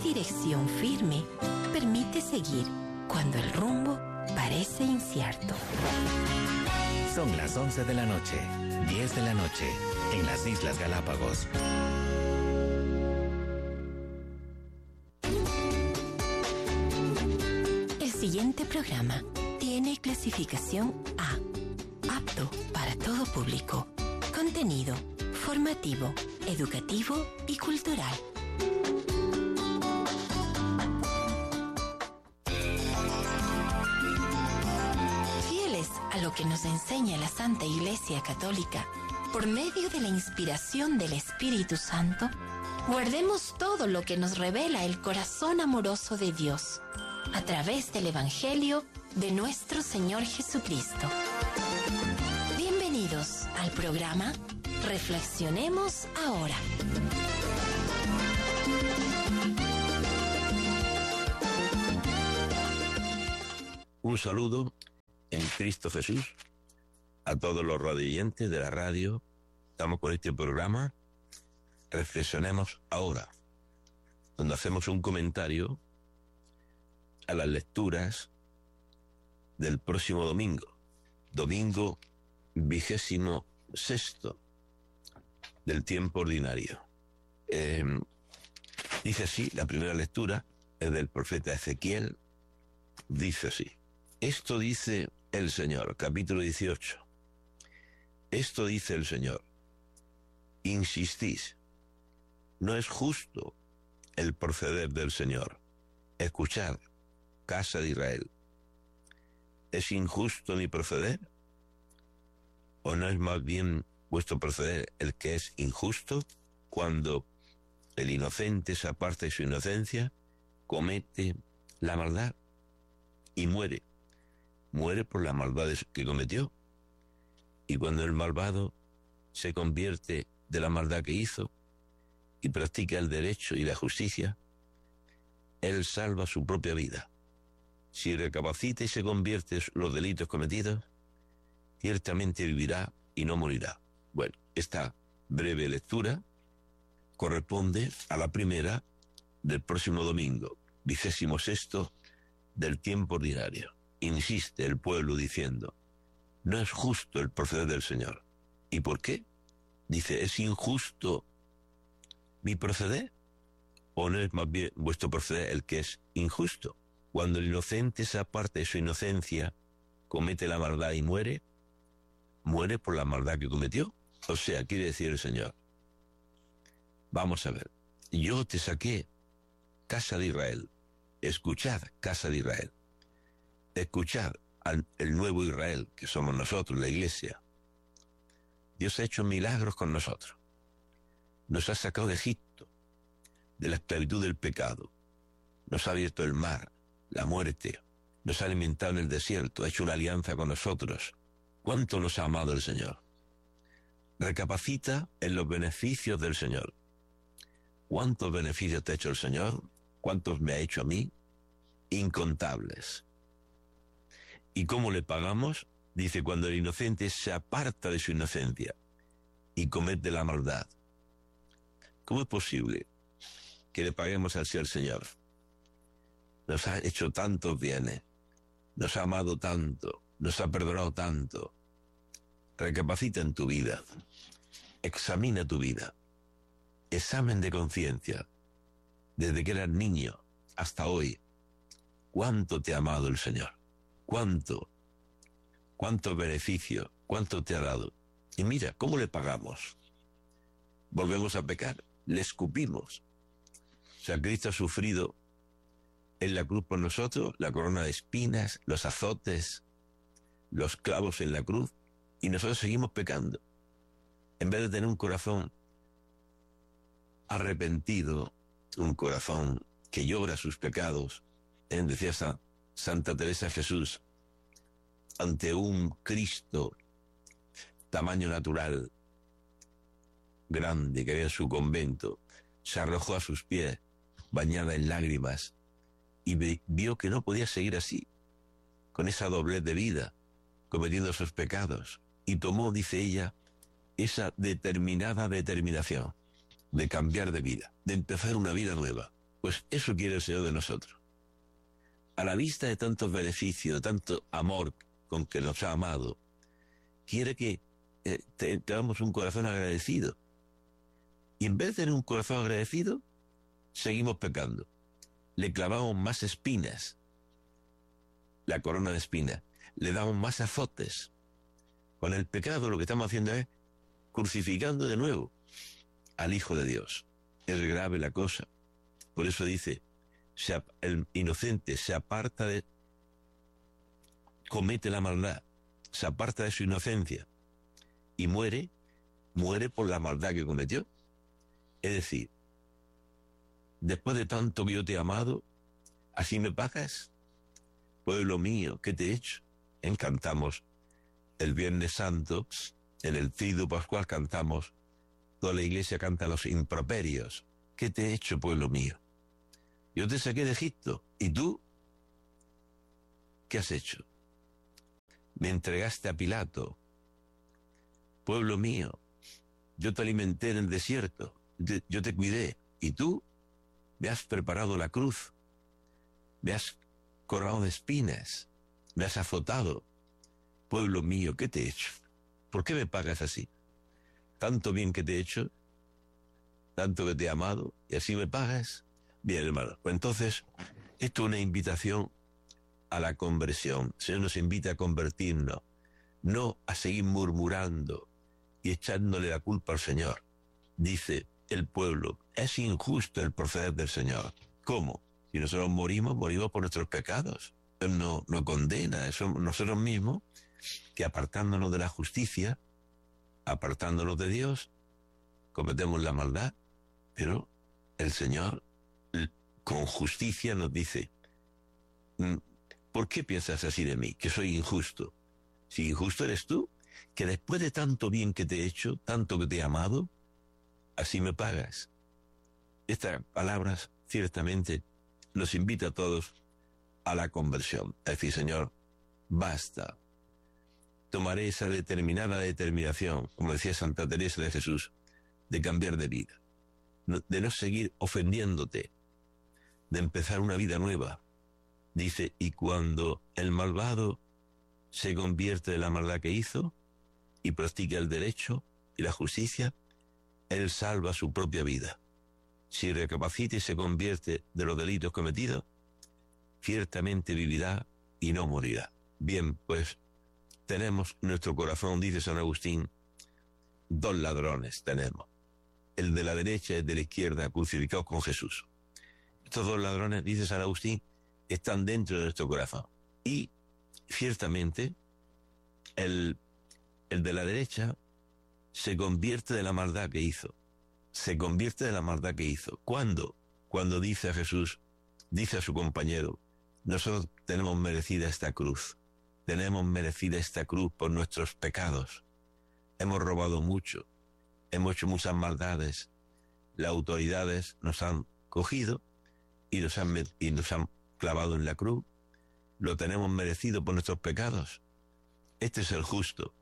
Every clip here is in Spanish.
dirección firme permite seguir cuando el rumbo parece incierto. Son las 11 de la noche, 10 de la noche, en las Islas Galápagos. El siguiente programa tiene clasificación A, apto para todo público. Contenido formativo, educativo y cultural. Fieles a lo que nos enseña la Santa Iglesia Católica, por medio de la inspiración del Espíritu Santo, guardemos todo lo que nos revela el corazón amoroso de Dios, a través del Evangelio de nuestro Señor Jesucristo. Bienvenidos al programa Reflexionemos Ahora. Un saludo en Cristo Jesús a todos los radioyentes de la radio. Estamos con este programa Reflexionemos Ahora, donde hacemos un comentario a las lecturas del próximo domingo 26º del tiempo ordinario. Dice así, la primera lectura es del profeta Ezequiel, dice así: esto dice el Señor, capítulo 18. Esto dice el Señor: insistís, no es justo el proceder del Señor. Escuchad, casa de Israel. ¿Es injusto mi proceder? ¿O no es más bien vuestro proceder el que es injusto? Cuando el inocente se aparta de su inocencia, comete la maldad y muere. Muere por la maldad que cometió. Y cuando el malvado se convierte de la maldad que hizo y practica el derecho y la justicia, él salva su propia vida. Si recapacita y se convierte en los delitos cometidos, ciertamente vivirá y no morirá. Bueno, esta breve lectura corresponde a la primera del próximo domingo, 26º del tiempo ordinario. Insiste el pueblo diciendo: no es justo el proceder del Señor. ¿Y por qué? Dice: ¿es injusto mi proceder? ¿O no es más bien vuestro proceder el que es injusto? Cuando el inocente se aparta de su inocencia, comete la maldad y muere, muere por la maldad que cometió. O sea, quiere decir el Señor: vamos a ver, yo te saqué, casa de Israel. Escuchad, casa de Israel. Escuchad al nuevo Israel, que somos nosotros, la Iglesia. Dios ha hecho milagros con nosotros. Nos ha sacado de Egipto, de la esclavitud del pecado. Nos ha abierto el mar, la muerte. Nos ha alimentado en el desierto, ha hecho una alianza con nosotros. ¿Cuánto nos ha amado el Señor? Recapacita en los beneficios del Señor. ¿Cuántos beneficios te ha hecho el Señor? ¿Cuántos me ha hecho a mí? Incontables. ¿Y cómo le pagamos? Dice: cuando el inocente se aparta de su inocencia y comete la maldad. ¿Cómo es posible que le paguemos así al Señor? Nos ha hecho tantos bienes, nos ha amado tanto, nos ha perdonado tanto. Recapacita en tu vida, examina tu vida, examen de conciencia, desde que eras niño hasta hoy. ¿Cuánto te ha amado el Señor? ¿Cuántos beneficios? ¿Cuánto te ha dado? Y mira, ¿cómo le pagamos? Volvemos a pecar, le escupimos. O sea, Cristo ha sufrido en la cruz por nosotros la corona de espinas, los azotes, los clavos en la cruz, y nosotros seguimos pecando. En vez de tener un corazón arrepentido, un corazón que llora sus pecados, decía Santa Teresa de Jesús, ante un Cristo tamaño natural, grande, que había en su convento, se arrojó a sus pies, bañada en lágrimas, y vio que no podía seguir así, con esa doblez de vida, cometiendo esos pecados, y tomó, dice ella, esa determinación de cambiar de vida, de empezar una vida nueva. Pues eso quiere el Señor de nosotros. A la vista de tantos beneficios, de tanto amor con que nos ha amado, quiere que tengamos un corazón agradecido. Y en vez de tener un corazón agradecido, seguimos pecando. Le clavamos más espinas, la corona de espinas. Le damos más azotes. Con el pecado lo que estamos haciendo es crucificando de nuevo al Hijo de Dios. Es grave la cosa. Por eso dice, el inocente se aparta comete la maldad, se aparta de su inocencia y muere por la maldad que cometió. Es decir, después de tanto que yo te he amado, ¿así me pagas? Pueblo mío, ¿qué te he hecho? Cantamos el Viernes Santo, en el Triduo Pascual cantamos, toda la iglesia canta los improperios. ¿Qué te he hecho, pueblo mío? Yo te saqué de Egipto, ¿y tú? ¿Qué has hecho? Me entregaste a Pilato. Pueblo mío, yo te alimenté en el desierto, yo te cuidé, ¿y tú? Me has preparado la cruz, me has coronado de espinas, me has azotado. Pueblo mío, ¿qué te he hecho? ¿Por qué me pagas así? Tanto bien que te he hecho, tanto que te he amado, y así me pagas. Bien, hermano, pues entonces, esto es una invitación a la conversión. El Señor nos invita a convertirnos, no a seguir murmurando y echándole la culpa al Señor. Dice el pueblo, es injusto el proceder del Señor. ¿Cómo? Si nosotros morimos por nuestros pecados. Él no condena, eso nosotros mismos, que apartándonos de la justicia, apartándonos de Dios, cometemos la maldad, pero el Señor con justicia nos dice, ¿por qué piensas así de mí, que soy injusto? Si injusto eres tú, que después de tanto bien que te he hecho, tanto que te he amado, así me pagas. Estas palabras ciertamente nos invita a todos a la conversión. Es decir, Señor, basta. Tomaré esa determinación, como decía Santa Teresa de Jesús, de cambiar de vida, de no seguir ofendiéndote, de empezar una vida nueva. Dice, y cuando el malvado se convierte de la maldad que hizo y practica el derecho y la justicia, él salva su propia vida. Si recapacita y se convierte de los delitos cometidos, ciertamente vivirá y no morirá. Bien, pues tenemos nuestro corazón, dice San Agustín, dos ladrones tenemos. El de la derecha y el de la izquierda, crucificados con Jesús. Estos dos ladrones, dice San Agustín, están dentro de nuestro corazón. Y ciertamente el de la derecha se convierte de la maldad que hizo. Se convierte de la maldad que hizo. ¿Cuándo? Cuando dice a Jesús, dice a su compañero, nosotros tenemos merecida esta cruz. Tenemos merecida esta cruz por nuestros pecados. Hemos robado mucho. Hemos hecho muchas maldades. Las autoridades nos han cogido y nos han clavado en la cruz. Lo tenemos merecido por nuestros pecados. Este es el justo,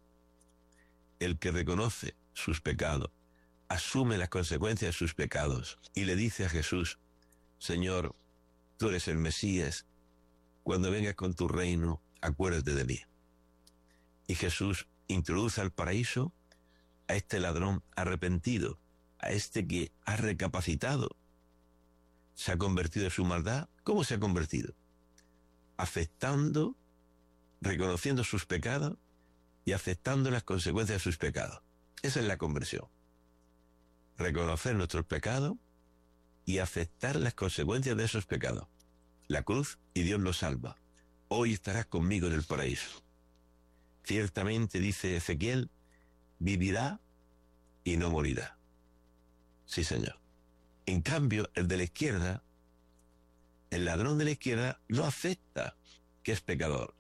el que reconoce sus pecados, asume las consecuencias de sus pecados y le dice a Jesús, Señor, tú eres el Mesías, cuando vengas con tu reino, acuérdate de mí. Y Jesús introduce al paraíso a este ladrón arrepentido, a este que ha recapacitado, se ha convertido en su maldad. ¿Cómo se ha convertido? Aceptando, reconociendo sus pecados y aceptando las consecuencias de sus pecados. Esa es la conversión. Reconocer nuestros pecados y aceptar las consecuencias de esos pecados. La cruz y Dios lo salva. Hoy estarás conmigo en el paraíso. Ciertamente, dice Ezequiel, vivirá y no morirá. Sí, Señor. En cambio, el de la izquierda, el ladrón de la izquierda, no acepta que es pecador.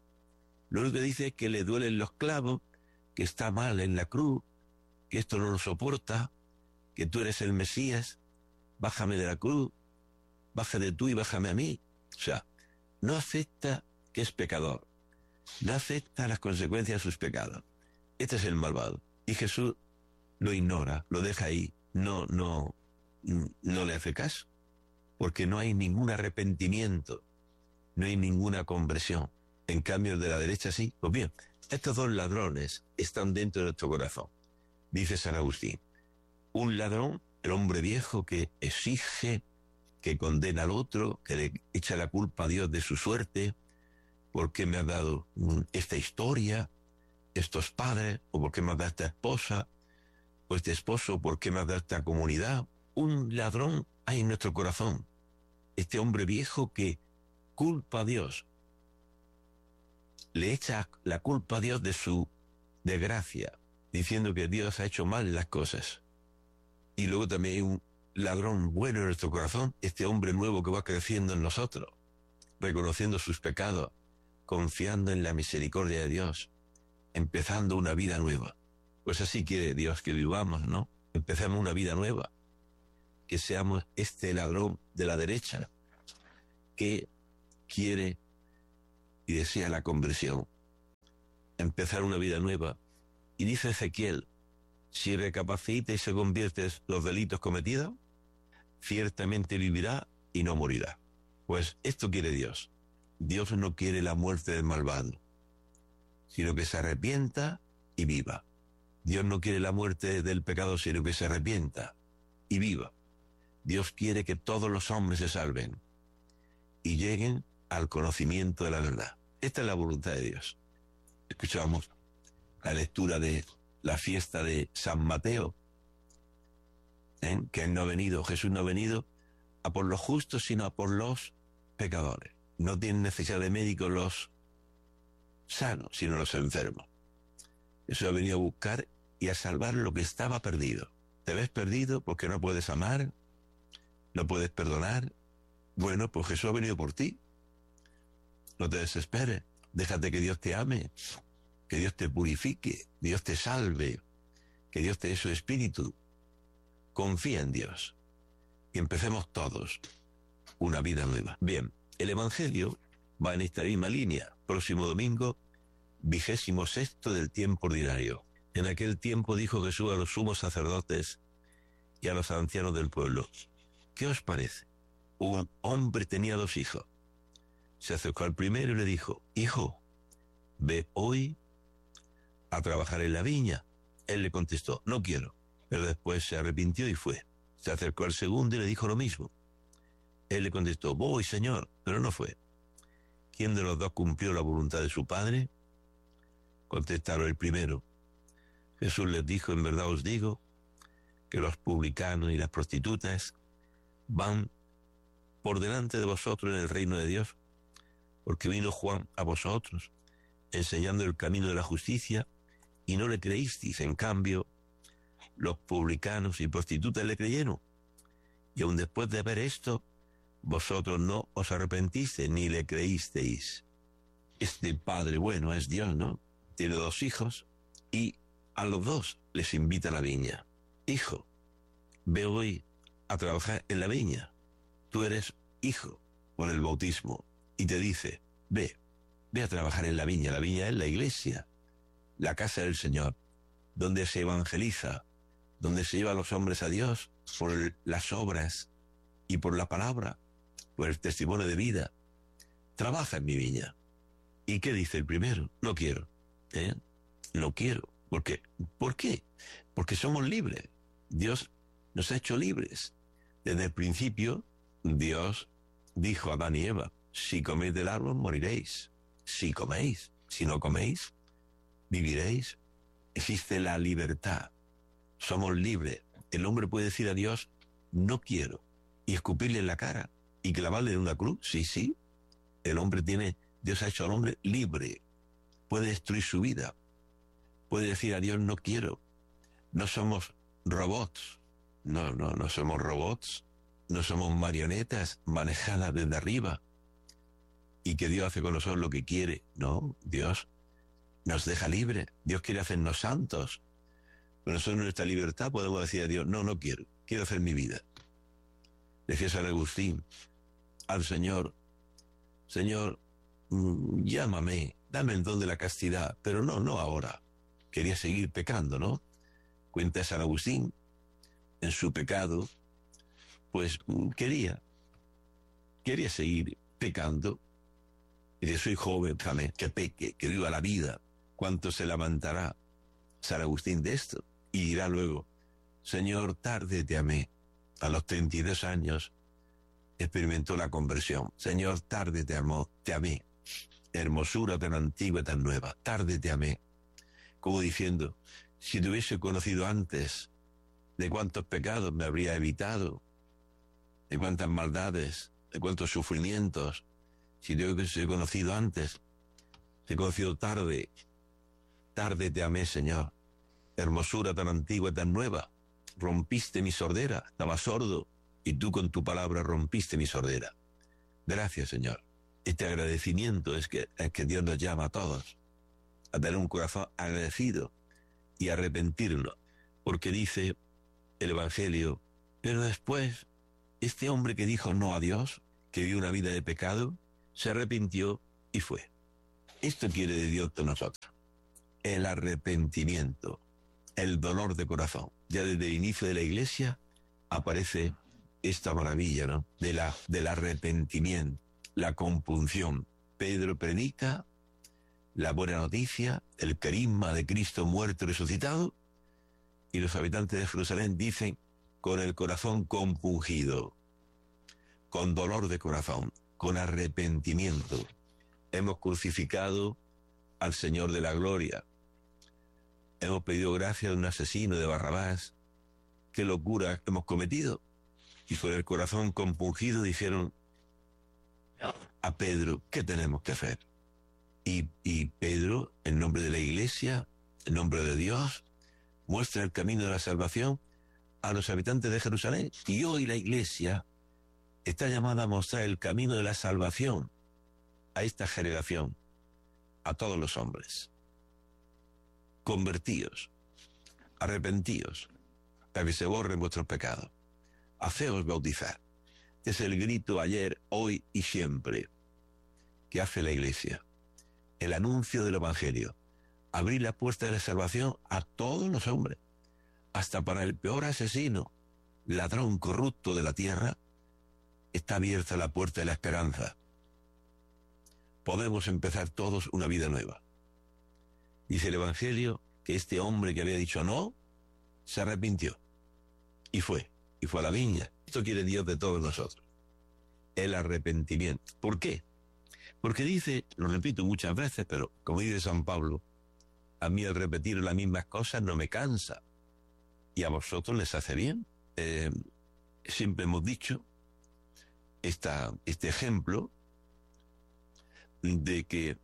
Lo único que dice es que le duelen los clavos, que está mal en la cruz, que esto no lo soporta, que tú eres el Mesías, bájame de la cruz, bájate tú y bájame a mí. O sea, no acepta que es pecador, no acepta las consecuencias de sus pecados. Este es el malvado. Y Jesús lo ignora, lo deja ahí, no le hace caso. porque no hay ningún arrepentimiento, no hay ninguna conversión. En cambio, el de la derecha sí. Pues bien, estos dos ladrones están dentro de nuestro corazón. Dice San Agustín, un ladrón, el hombre viejo que exige, que condena al otro, que le echa la culpa a Dios de su suerte, ¿por qué me ha dado esta historia, estos padres, o por qué me ha dado esta esposa, o este esposo, por qué me ha dado esta comunidad? Un ladrón hay en nuestro corazón, este hombre viejo que culpa a Dios, le echa la culpa a Dios de su desgracia, diciendo que Dios ha hecho mal las cosas. Y luego también hay un ladrón bueno en nuestro corazón, este hombre nuevo que va creciendo en nosotros, reconociendo sus pecados, confiando en la misericordia de Dios, empezando una vida nueva. Pues así quiere Dios que vivamos, ¿no? Empecemos una vida nueva, que seamos este ladrón de la derecha, que quiere y desea la conversión, empezar una vida nueva. Y dice Ezequiel, si recapacita y se convierte en los delitos cometidos, ciertamente vivirá y no morirá. Pues esto quiere Dios. Dios no quiere la muerte del malvado, sino que se arrepienta y viva. Dios no quiere la muerte del pecado, sino que se arrepienta y viva. Dios quiere que todos los hombres se salven y lleguen al conocimiento de la verdad. Esta es la voluntad de Dios. Escuchamos la lectura de la fiesta de San Mateo, que Él no ha venido, Jesús no ha venido a por los justos, sino a por los pecadores. No tienen necesidad de médicos los sanos, sino los enfermos. Jesús ha venido a buscar y a salvar lo que estaba perdido. ¿Te ves perdido porque no puedes amar? ¿No puedes perdonar? Bueno, pues Jesús ha venido por ti. No te desesperes. Déjate que Dios te ame, que Dios te purifique, Dios te salve, que Dios te dé su espíritu. Confía en Dios y empecemos todos una vida nueva. Bien, el Evangelio va en esta misma línea. Próximo domingo, 26º del tiempo ordinario. En aquel tiempo dijo Jesús a los sumos sacerdotes y a los ancianos del pueblo, ¿qué os parece? Un hombre tenía 2 hijos. Se acercó al primero y le dijo, hijo, ve hoy a trabajar en la viña. Él le contestó, no quiero. Pero después se arrepintió y fue. Se acercó al segundo y le dijo lo mismo. Él le contestó, voy, Señor, pero no fue. ¿Quién de los dos cumplió la voluntad de su padre? Contestaron el primero. Jesús les dijo, en verdad os digo, que los publicanos y las prostitutas van por delante de vosotros en el reino de Dios, porque vino Juan a vosotros, enseñando el camino de la justicia, y no le creísteis. En cambio, los publicanos y prostitutas le creyeron. Y aun después de ver esto, vosotros no os arrepentisteis ni le creísteis. Este padre bueno es Dios, ¿no? Tiene 2 hijos y a los 2 les invita a la viña. Hijo, ve hoy a trabajar en la viña. Tú eres hijo por el bautismo. Y te dice, ve a trabajar en la viña. La viña es la iglesia, la casa del Señor, donde se evangeliza, donde se lleva a los hombres a Dios por las obras y por la palabra, por el testimonio de vida. Trabaja en mi viña. ¿Y qué dice el primero? No quiero. No quiero. ¿Por qué? ¿Por qué? Porque somos libres. Dios nos ha hecho libres. Desde el principio, Dios dijo a Adán y Eva, si coméis del árbol moriréis. Si coméis. Si no coméis, viviréis. Existe la libertad. Somos libres. El hombre puede decir a Dios, no quiero, y escupirle en la cara y clavarle en una cruz. Sí. El hombre Dios ha hecho al hombre libre. Puede destruir su vida. Puede decir a Dios, no quiero. No somos robots. No somos robots. No somos marionetas manejadas desde arriba. Y que Dios hace con nosotros lo que quiere. No, Dios nos deja libre. Dios quiere hacernos santos. Pero nosotros en nuestra libertad podemos decir a Dios, no quiero. Quiero hacer mi vida. Decía San Agustín al Señor, Señor, llámame, dame el don de la castidad, pero no ahora. Quería seguir pecando, ¿no? Cuenta San Agustín, en su pecado, pues quería quería seguir pecando. Y dice, soy joven, déjame que peque, que viva la vida. ¿Cuánto se lamentará San Agustín de esto? Y dirá luego, Señor, tarde te amé. A los 32 años experimentó la conversión. Señor, tarde te amé. Hermosura tan antigua y tan nueva. Tarde te amé. Como diciendo, si te hubiese conocido antes, de cuántos pecados me habría evitado, de cuántas maldades, de cuántos sufrimientos. Si te hubiese conocido antes, te he conocido tarde. Tarde te amé, Señor. Hermosura tan antigua y tan nueva. Rompiste mi sordera, estaba sordo, y tú con tu palabra rompiste mi sordera. Gracias, Señor. Este agradecimiento es que Dios nos llama a todos a tener un corazón agradecido y arrepentirnos, porque dice el Evangelio, pero después este hombre que dijo no a Dios, que vivió una vida de pecado, se arrepintió y fue. Esto quiere de Dios de nosotros, el arrepentimiento, el dolor de corazón. Ya desde el inicio de la Iglesia aparece esta maravilla, ¿no? Del arrepentimiento, la compunción. Pedro predica la buena noticia, el carisma de Cristo muerto y resucitado, y los habitantes de Jerusalén dicen con el corazón compungido, con dolor de corazón, con arrepentimiento. Hemos crucificado al Señor de la gloria. Hemos pedido gracia de un asesino, de Barrabás. Qué locura hemos cometido. Y con el corazón compungido dijeron a Pedro, ¿qué tenemos que hacer? Y Pedro, en nombre de la Iglesia, en nombre de Dios, muestra el camino de la salvación a los habitantes de Jerusalén. Y hoy la Iglesia está llamada a mostrar el camino de la salvación a esta generación, a todos los hombres. Convertíos, arrepentíos, para que se borren vuestros pecados. Haceos bautizar. Este es el grito ayer, hoy y siempre que hace la Iglesia. El anuncio del Evangelio. Abrir la puerta de la salvación a todos los hombres. Hasta para el peor asesino, ladrón corrupto de la tierra, está abierta la puerta de la esperanza. Podemos empezar todos una vida nueva. Dice el Evangelio que este hombre que había dicho no, se arrepintió. Y fue a la viña. Esto quiere Dios de todos nosotros. El arrepentimiento. ¿Por qué? Porque dice, lo repito muchas veces, pero como dice San Pablo, a mí el repetir las mismas cosas no me cansa. Y a vosotros les hace bien. Siempre hemos dicho este ejemplo de que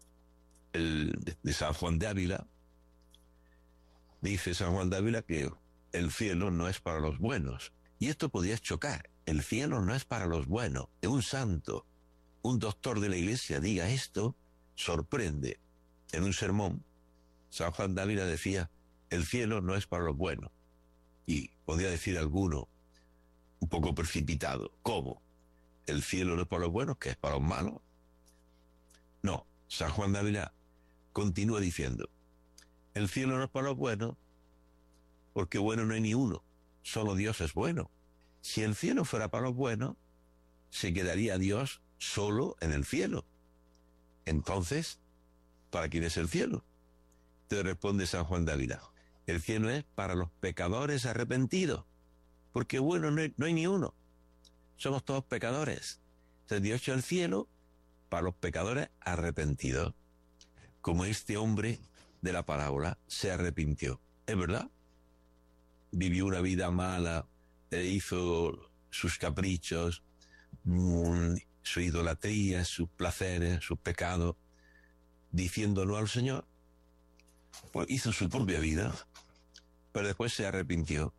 de San Juan de Ávila. Dice San Juan de Ávila que el cielo no es para los buenos. Y esto podría chocar. El cielo no es para los buenos. Que un santo, un doctor de la Iglesia diga esto, sorprende. En un sermón, San Juan de Ávila decía, el cielo no es para los buenos. Y podría decir alguno, un poco precipitado, ¿cómo? ¿El cielo no es para los buenos, que es para los malos? No, San Juan de Ávila continúa diciendo, el cielo no es para los buenos, porque bueno no hay ni uno, solo Dios es bueno. Si el cielo fuera para los buenos, se quedaría Dios solo en el cielo. Entonces, ¿para quién es el cielo? Te responde San Juan de Ávila, el cielo es para los pecadores arrepentidos, porque bueno no hay ni uno, somos todos pecadores. Entonces Dios echó el cielo para los pecadores arrepentidos, como este hombre de la parábola se arrepintió. ¿Es verdad? Vivió una vida mala, hizo sus caprichos, su idolatría, sus placeres, sus pecados, diciendo no al Señor. Pues hizo su propia vida, pero después se arrepintió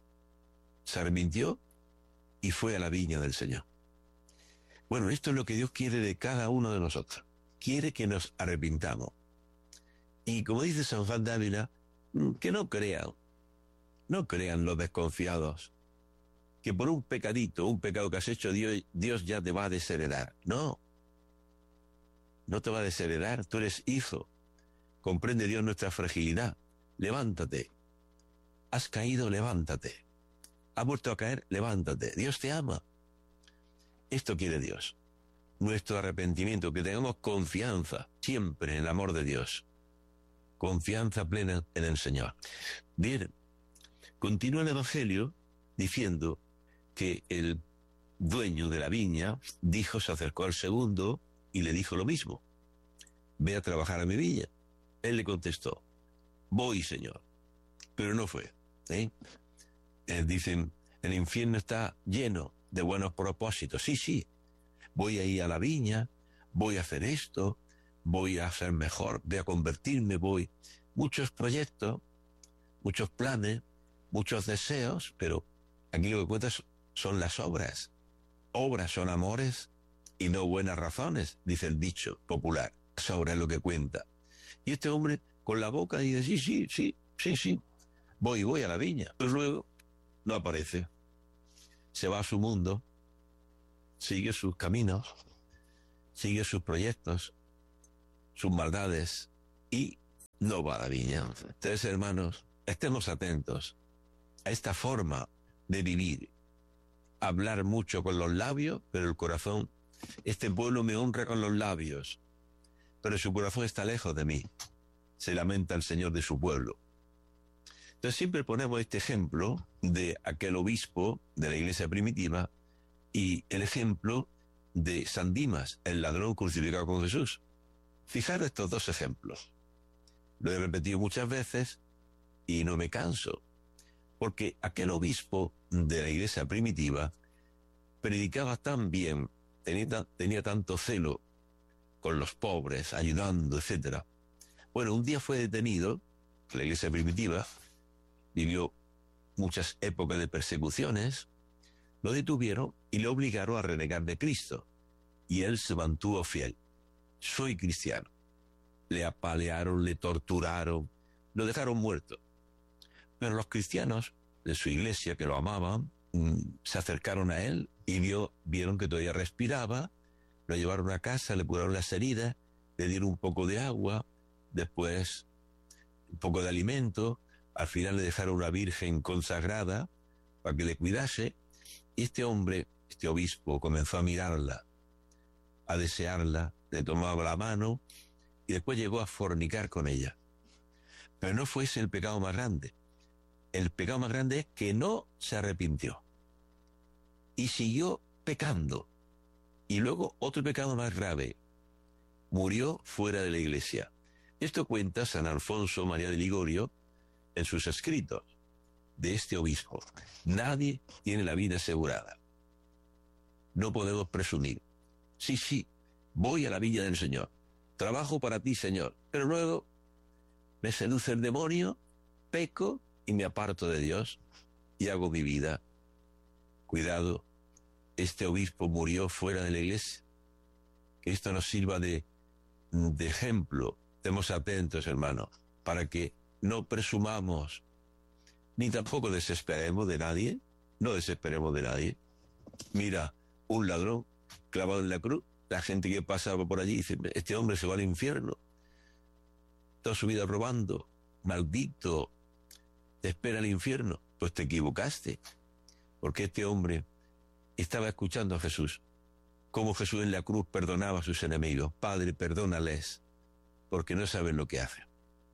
y fue a la viña del Señor. Bueno, esto es lo que Dios quiere de cada uno de nosotros. Quiere que nos arrepintamos. Y como dice San Juan de Ávila, que no crean los desconfiados, que por un pecadito, un pecado que has hecho, Dios ya te va a desheredar. No te va a desheredar, tú eres hijo. Comprende Dios nuestra fragilidad. Levántate. Has caído, levántate. Has vuelto a caer, levántate. Dios te ama. Esto quiere Dios. nuestro arrepentimiento, que tengamos confianza siempre en el amor de Dios. Confianza plena en el Señor. Bien, continúa el Evangelio diciendo que el dueño de la viña se acercó al segundo y le dijo lo mismo. Ve a trabajar a mi viña. Él le contestó, voy, Señor. Pero no fue. Dicen, el infierno está lleno de buenos propósitos. Sí, voy a ir a la viña, voy a hacer esto, voy a ser mejor, voy a convertirme, voy. Muchos proyectos, muchos planes, muchos deseos, pero aquí lo que cuenta son las obras. Obras son amores y no buenas razones, dice el dicho popular. Las obras es lo que cuenta. Y este hombre con la boca dice, sí, voy a la viña. Pues luego no aparece. Se va a su mundo, sigue sus caminos, sigue sus proyectos, sus maldades y no va a la viña. Entonces, hermanos, estemos atentos a esta forma de vivir. Hablar mucho con los labios, pero el corazón, este pueblo me honra con los labios, pero su corazón está lejos de mí. Se lamenta el Señor de su pueblo. Entonces siempre ponemos este ejemplo de aquel obispo de la iglesia primitiva y el ejemplo de San Dimas, el ladrón crucificado con Jesús. Fijaros estos dos ejemplos. Lo he repetido muchas veces y no me canso, porque aquel obispo de la iglesia primitiva predicaba tan bien, tenía tanto celo con los pobres, ayudando, etc. Bueno, un día fue detenido. La iglesia primitiva vivió muchas épocas de persecuciones. Lo detuvieron y le obligaron a renegar de Cristo. Y él se mantuvo fiel. Soy cristiano. Le apalearon, le torturaron, lo dejaron muerto. Pero los cristianos de su iglesia, que lo amaban, se acercaron a él y vieron que todavía respiraba, lo llevaron a casa, le curaron las heridas, le dieron un poco de agua, después un poco de alimento, al final le dejaron una virgen consagrada para que le cuidase, y este hombre, este obispo, comenzó a mirarla, a desearla, le tomaba la mano y después llegó a fornicar con ella. Pero no fue ese el pecado más grande. El pecado más grande es que no se arrepintió y siguió pecando. Y luego otro pecado más grave, murió fuera de la iglesia. Esto cuenta San Alfonso María de Ligorio en sus escritos de este obispo. Nadie tiene la vida asegurada. No podemos presumir. Sí, voy a la viña del Señor. Trabajo para ti, Señor. Pero luego me seduce el demonio, peco y me aparto de Dios y hago mi vida. Cuidado, este obispo murió fuera de la iglesia. Que esto nos sirva de ejemplo. Estemos atentos, hermanos, para que no presumamos, ni tampoco desesperemos de nadie. No desesperemos de nadie. Mira, un ladrón clavado en la cruz, la gente que pasaba por allí dice, este hombre se va al infierno, toda su vida robando, maldito, te espera el infierno. Pues te equivocaste, porque este hombre estaba escuchando a Jesús, cómo Jesús en la cruz perdonaba a sus enemigos. Padre, perdónales, porque no saben lo que hacen.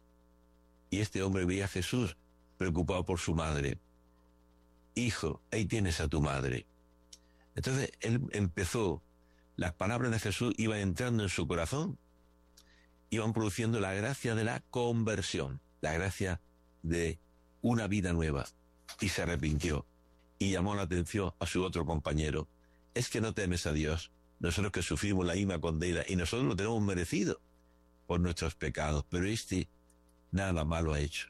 Y este hombre veía a Jesús preocupado por su madre. Hijo, ahí tienes a tu madre. Entonces él empezó, las palabras de Jesús iban entrando en su corazón, iban produciendo la gracia de la conversión, la gracia de una vida nueva, y se arrepintió y llamó la atención a su otro compañero. Es que no temes a Dios, nosotros que sufrimos la misma condena y nosotros lo tenemos merecido por nuestros pecados, pero este nada malo ha hecho.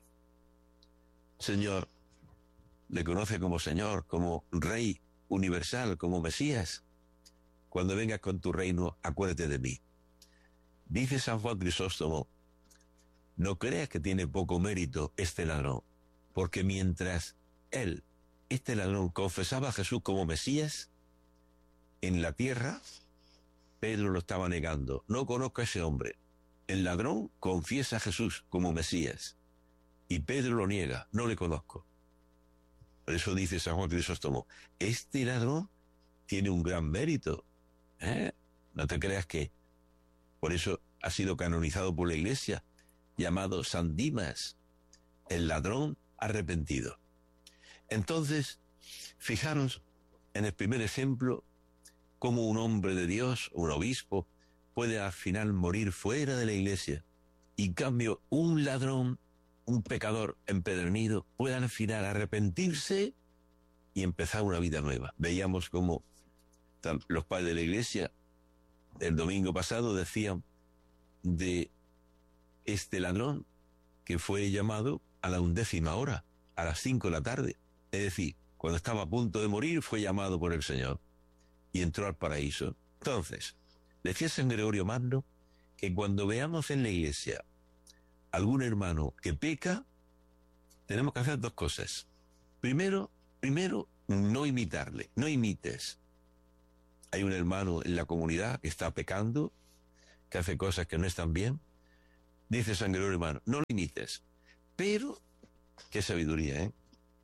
Señor, le conoce como Señor, como Rey universal, como Mesías. Cuando vengas con tu reino, acuérdate de mí. Dice San Juan Crisóstomo, no creas que tiene poco mérito este ladrón, porque mientras él, este ladrón, confesaba a Jesús como Mesías, en la tierra, Pedro lo estaba negando. No conozco a ese hombre. El ladrón confiesa a Jesús como Mesías, y Pedro lo niega, no le conozco. Por eso dice San Juan Crisóstomo, este ladrón tiene un gran mérito. No te creas que por eso ha sido canonizado por la Iglesia, llamado San Dimas, el ladrón arrepentido. Entonces, fijaros en el primer ejemplo, cómo un hombre de Dios, un obispo, puede al final morir fuera de la Iglesia. Y en cambio, un ladrón, un pecador empedernido, puede al final arrepentirse y empezar una vida nueva. Veíamos cómo los padres de la Iglesia el domingo pasado decían de este ladrón que fue llamado a la 11ª hora, a las 5 de la tarde. Es decir, cuando estaba a punto de morir fue llamado por el Señor y entró al paraíso. Entonces, decía San Gregorio Magno que cuando veamos en la Iglesia algún hermano que peca, tenemos que hacer 2 cosas. Primero, no imitarle, no imites. Hay un hermano en la comunidad que está pecando, que hace cosas que no están bien. Dice San Gregorio Magno, no lo imites. Pero, qué sabiduría, ¿eh?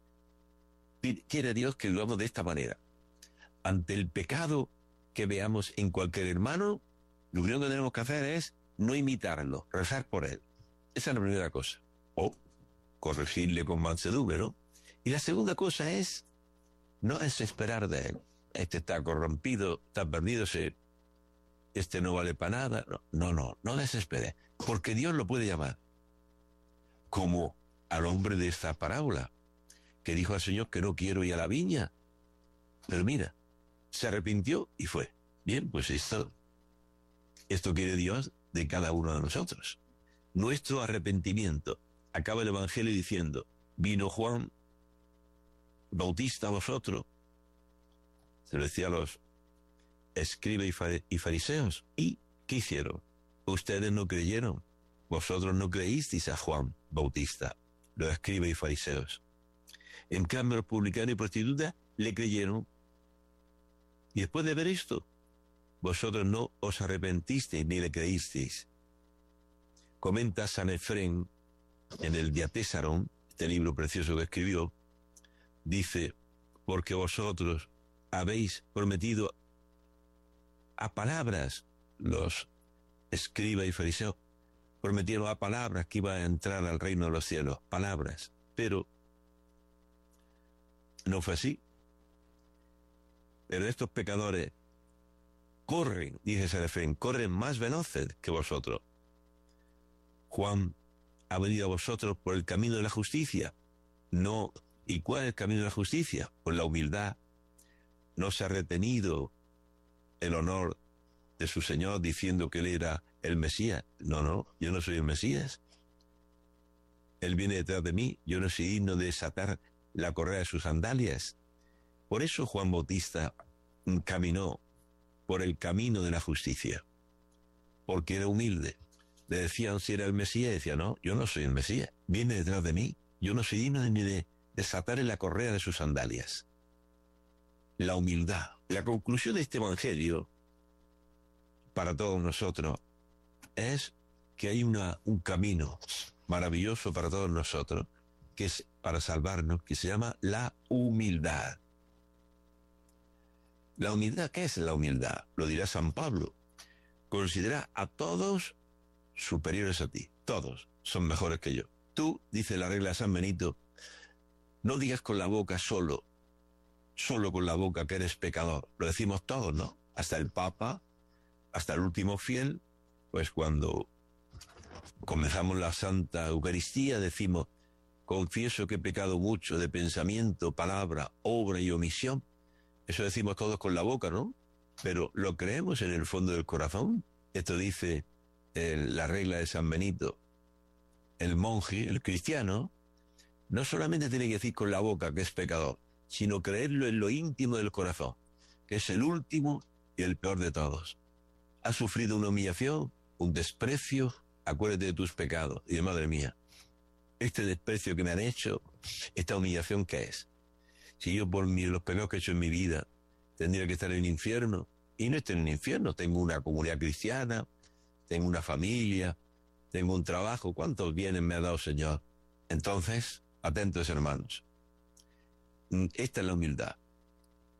Quiere Dios que lo hagamos de esta manera. Ante el pecado que veamos en cualquier hermano, lo único que tenemos que hacer es no imitarlo, rezar por él. Esa es la primera cosa. O corregirle con mansedumbre, ¿no? Y la segunda cosa es no desesperar de él. Este está corrompido, está perdido, este no vale para nada. No desespere. Porque Dios lo puede llamar. Como al hombre de esta parábola, que dijo al Señor que no quiero ir a la viña. Pero mira, se arrepintió y fue. Bien, pues esto quiere Dios de cada uno de nosotros. Nuestro arrepentimiento. Acaba el Evangelio diciendo, vino Juan Bautista a vosotros. Se lo decía a los escribas y fariseos. ¿Y qué hicieron? Ustedes no creyeron. Vosotros no creísteis a Juan Bautista, los escribas y fariseos. En cambio, los publicanos y prostitutas le creyeron. Y después de ver esto, vosotros no os arrepentisteis ni le creísteis. Comenta San Efrén en el Diatésarón, este libro precioso que escribió, dice, porque vosotros habéis prometido a palabras, los escribas y fariseos prometieron a palabras que iban a entrar al reino de los cielos, palabras, pero no fue así. Pero estos pecadores corren, dice San Efrén, corren más veloces que vosotros. Juan ha venido a vosotros por el camino de la justicia. No. ¿Y cuál es el camino de la justicia? Por la humildad. No se ha retenido el honor de su Señor diciendo que Él era el Mesías. No, yo no soy el Mesías. Él viene detrás de mí, yo no soy digno de desatar la correa de sus sandalias. Por eso Juan Bautista caminó por el camino de la justicia, porque era humilde. Le decían si era el Mesías, y decía, no, yo no soy el Mesías, viene detrás de mí, yo no soy digno ni de desatar la correa de sus sandalias. La humildad. La conclusión de este Evangelio, para todos nosotros, es que hay un camino maravilloso para todos nosotros, que es para salvarnos, que se llama la humildad. La humildad, ¿qué es la humildad? Lo dirá San Pablo. Considera a todos superiores a ti. Todos son mejores que yo. Tú, dice la regla de San Benito, no digas con la boca solo con la boca que eres pecador. Lo decimos todos, ¿no? Hasta el Papa, hasta el último fiel, pues cuando comenzamos la Santa Eucaristía decimos, confieso que he pecado mucho de pensamiento, palabra, obra y omisión. Eso decimos todos con la boca, ¿no? Pero lo creemos en el fondo del corazón. Esto dice la regla de San Benito. El monje, el cristiano, no solamente tiene que decir con la boca que es pecador, sino creerlo en lo íntimo del corazón, que es el último y el peor de todos. Has sufrido una humillación, un desprecio, acuérdate de tus pecados. Y de madre mía, este desprecio que me han hecho, esta humillación, ¿qué es? Si yo por los pecados que he hecho en mi vida tendría que estar en el infierno, y no estoy en el infierno, tengo una comunidad cristiana, tengo una familia, tengo un trabajo, ¿cuántos bienes me ha dado el Señor? Entonces, atentos hermanos, esta es la humildad,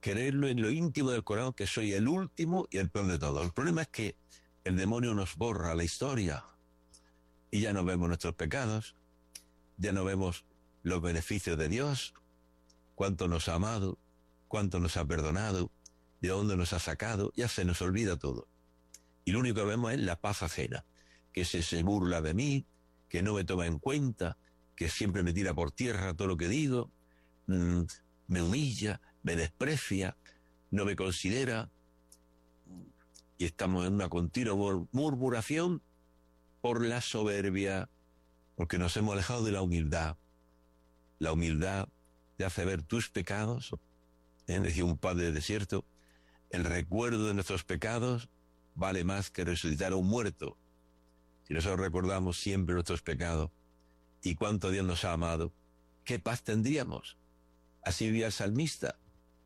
creerlo en lo íntimo del corazón, que soy el último y el peor de todos. El problema es que el demonio nos borra la historia y ya no vemos nuestros pecados, ya no vemos los beneficios de Dios, cuánto nos ha amado, cuánto nos ha perdonado, de dónde nos ha sacado, ya se nos olvida todo. Y lo único que vemos es la paz ajena, que se burla de mí, que no me toma en cuenta, que siempre me tira por tierra todo lo que digo, me humilla, me desprecia, no me considera, y estamos en una continua murmuración por la soberbia, porque nos hemos alejado de la humildad. La humildad te hace ver tus pecados, decía un padre del desierto, el recuerdo de nuestros pecados vale más que resucitar a un muerto. Si nosotros recordamos siempre nuestros pecados y cuánto Dios nos ha amado, ¿qué paz tendríamos? Así vivía el salmista.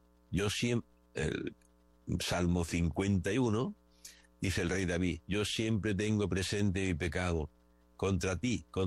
El Salmo 51, dice el rey David, yo siempre tengo presente mi pecado contra ti, contra